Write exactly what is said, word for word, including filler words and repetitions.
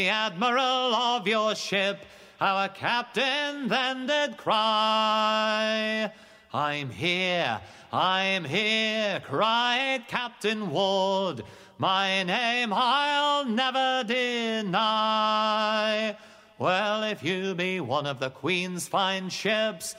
The admiral of your ship, our captain then did cry. I'm here, I'm here, cried Captain Ward, my name I'll never deny. Well, if you be one of the Queen's fine ships,